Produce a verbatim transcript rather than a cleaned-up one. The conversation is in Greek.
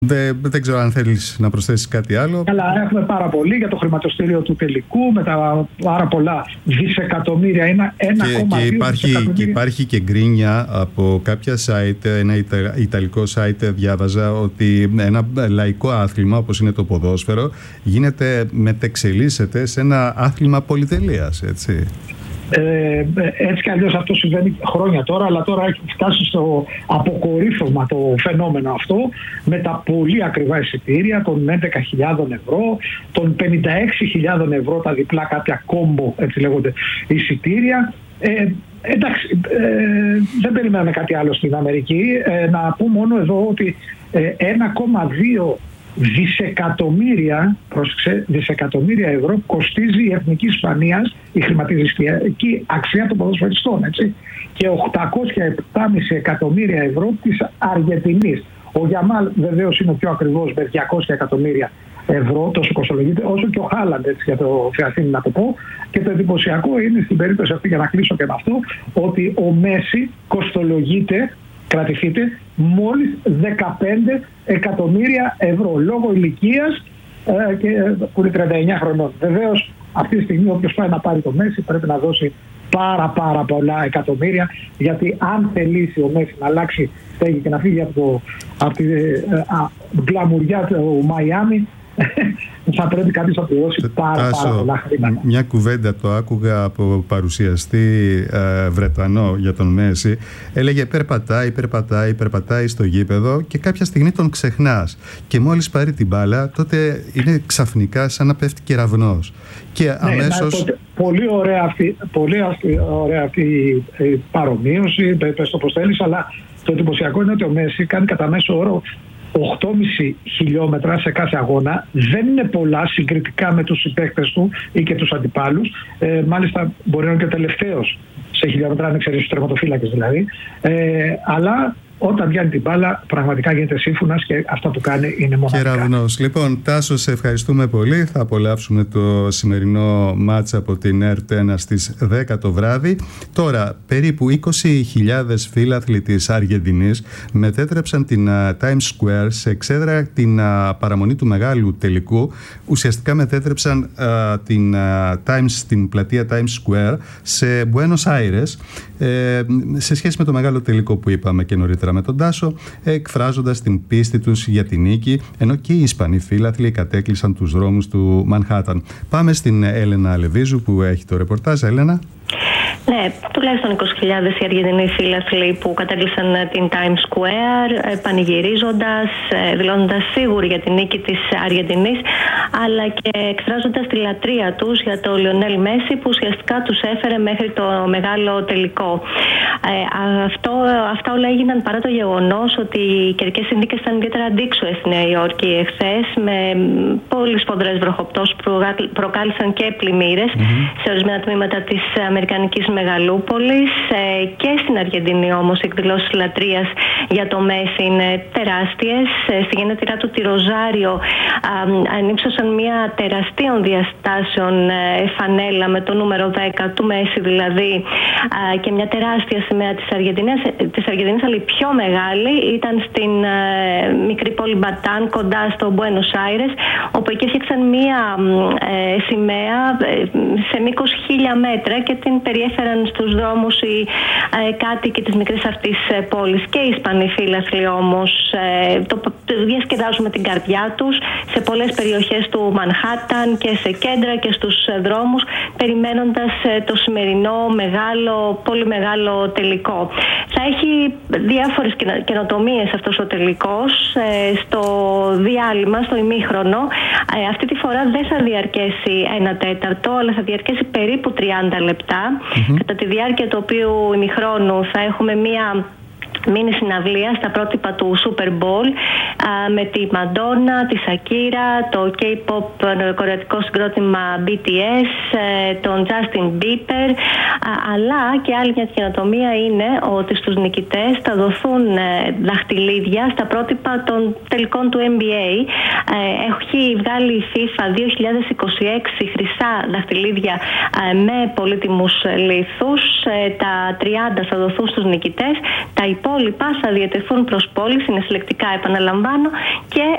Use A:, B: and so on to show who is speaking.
A: Δεν, δεν ξέρω αν θέλεις να προσθέσεις κάτι άλλο.
B: Αλλά έχουμε πάρα πολύ για το χρηματιστήριο του τελικού, με τα πάρα πολλά δισεκατομμύρια, ένα ένα κόμμα δύο δισεκατομμύρια.
A: Και υπάρχει και γκρίνια από κάποια site, ένα ιτα, ιταλικό site διάβαζα ότι ένα λαϊκό άθλημα όπως είναι το ποδόσφαιρο γίνεται, μετεξελίσσεται σε ένα άθλημα πολυτελείας, έτσι.
B: Ε, έτσι κι αλλιώς αυτό συμβαίνει χρόνια τώρα, αλλά τώρα έχει φτάσει στο αποκορύφωμα το φαινόμενο αυτό, με τα πολύ ακριβά εισιτήρια των έντεκα χιλιάδες ευρώ, των πενήντα έξι χιλιάδες ευρώ τα διπλά κάποια κόμπο, έτσι λέγονται, εισιτήρια. Ε, εντάξει, ε, δεν περιμέναμε κάτι άλλο στην Αμερική. Ε, να πούμε μόνο εδώ ότι ε, ένα κόμμα δύο δισεκατομμύρια, πρόσεξε, δισεκατομμύρια ευρώ κοστίζει η Εθνική Ισπανίας, η χρηματιστική αξία των ποδοσφαιριστών, έτσι, και οκτακόσια επτά κόμμα πέντε εκατομμύρια ευρώ της Αργεντινής. Ο Γιαμάλ βεβαίως είναι ο πιο ακριβώς με διακόσια εκατομμύρια ευρώ, τόσο κοστολογείται, όσο και ο Χάλαντ, έτσι, για το Θεαθήνη να το πω. Και το εντυπωσιακό είναι στην περίπτωση αυτή, για να κλείσω και με αυτό, ότι ο Μέση κοστολογείται, κρατηθείτε, μόλις δεκαπέντε εκατομμύρια ευρώ λόγω ηλικίας, ε, και, που είναι τριάντα εννιά χρονών. Βεβαίως αυτή τη στιγμή όποιος πάει να πάρει το Μέση πρέπει να δώσει πάρα πάρα πολλά εκατομμύρια, γιατί αν θελήσει ο Μέση να αλλάξει στέγη και να φύγει από, το, από τη γκλαμουριά του Μαϊάμι, θα πρέπει κάποιος να πληρώσει πάρα,
A: Τάσο,
B: πάρα πολλά χρήματα.
A: Μια κουβέντα το άκουγα από παρουσιαστή ε, Βρετανό για τον Μέση. Έλεγε περπατάει, περπατάει, περπατάει στο γήπεδο και κάποια στιγμή τον ξεχνάς. Και μόλις πάρει την μπάλα, τότε είναι ξαφνικά σαν να πέφτει κεραυνός. Και ναι, αμέσως... τότε,
B: πολύ ωραία αυτή, πολύ αυτή, ωραία αυτή η παρομοίωση, πες το πως θέλεις, αλλά το εντυπωσιακό είναι ότι ο Μέση κάνει κατά μέσο όρο οκτώ κόμμα πέντε χιλιόμετρα σε κάθε αγώνα. Δεν είναι πολλά συγκριτικά με τους συμπαίκτες του ή και τους αντιπάλους. Ε, μάλιστα μπορεί να είναι και τελευταίος σε χιλιόμετρα, αν εξαιρέσει τους τερματοφύλακες δηλαδή. Ε, αλλά όταν βγαίνει την μπάλα πραγματικά γίνεται σύμφωνας και αυτά που κάνει είναι μοναδικά.
A: Κεραυνός. Λοιπόν, Τάσο, σε ευχαριστούμε πολύ. Θα απολαύσουμε το σημερινό μάτς από την ΕΡΤ ένα στις δέκα το βράδυ. Τώρα, περίπου είκοσι χιλιάδες φίλαθλοι της Αργεντινής μετέτρεψαν την uh, Times Square σε εξέδρα την uh, παραμονή του μεγάλου τελικού. Ουσιαστικά μετέτρεψαν uh, την, uh, Times, την πλατεία Times Square σε Buenos Aires, ε, σε σχέση με το μεγάλο τελικό που είπαμε και νωρίτερα με τον Τάσο, εκφράζοντας την πίστη τους για την νίκη, ενώ και οι Ισπανοί φίλαθλοι κατέκλυσαν τους δρόμους του Μανχάταν. Πάμε στην Έλενα Αλεβίζου που έχει το ρεπορτάζ. Έλενα.
C: Ναι, τουλάχιστον είκοσι χιλιάδες οι Αργεντινοί φίλαθλοι που κατέκλυσαν την Times Square, πανηγυρίζοντας, δηλώνοντας σίγουροι για την νίκη της Αργεντινής, αλλά και εκφράζοντας τη λατρεία τους για το Λιονέλ Μέση, που ουσιαστικά τους έφερε μέχρι το μεγάλο τελικό. Ε, αυτό, αυτά όλα έγιναν παρά το γεγονός ότι οι καιρικές συνθήκες ήταν ιδιαίτερα αντίξωες στη Νέα Υόρκη εχθές, με πολύ σφοδρές βροχοπτώσεις που προκάλεσαν και πλημμύρες mm-hmm. σε ορισμένα τμήματα της Αμερικανικής Μεγαλούπολης. Ε, και στην Αργεντινή όμως οι εκδηλώσεις λατρείας για το Μέση είναι τεράστιες. Ε, στη γενέτειρά του τη Ροζάριο ε, ανύψωσαν μια τεραστίων διαστάσεων ε, φανέλα με το νούμερο δέκα του Μέση δηλαδή, ε, και μια τεράστια σημαία της Αργεντινής, της Αργεντινής, αλλά η πιο μεγάλη ήταν στην ε, μικρή πόλη Μπατάν κοντά στο Buenos Aires, όπου εκεί έφτιαξαν μια ε, σημαία ε, σε μήκος χίλια μέτρα και την περιέφεραν στους δρόμους οι ε, κάτοικοι της μικρής αυτής ε, πόλης. Και οι Ισπανοί φίλαθλοι όμως ε, το, το διασκεδάζουν με την καρδιά τους σε πολλές περιοχές του Μανχάταν και σε κέντρα και στους ε, δρόμους, περιμένοντας ε, το σημερινό μεγάλο, πολύ μεγάλο τελικό. Θα έχει διάφορες καινοτομίες αυτός ο τελικός. Ε, στο διάλειμμα, στο ημίχρονο, ε, αυτή τη φορά δεν θα διαρκέσει ένα τέταρτο, αλλά θα διαρκέσει περίπου τριάντα λεπτά, mm-hmm. κατά τη διάρκεια του οποίου ημιχρόνου θα έχουμε μία μίνι συναυλία στα πρότυπα του Super Bowl α, με τη Μαντόνα, τη Σακύρα, το K-pop κορεατικό συγκρότημα μπι τι ες, ε, τον Justin Bieber, α, αλλά και άλλη μια καινοτομία είναι ότι στους νικητές θα δοθούν ε, δαχτυλίδια στα πρότυπα των τελικών του N B A. Ε, έχει βγάλει η FIFA δύο χιλιάδες είκοσι έξι χρυσά δαχτυλίδια ε, με πολύτιμους λίθους. Ε, τα τριάντα θα δοθούν στους νικητές, τα υπόλοιπα υπόλοιπα θα διατεθούν προς πώληση, είναι συλλεκτικά επαναλαμβάνω, και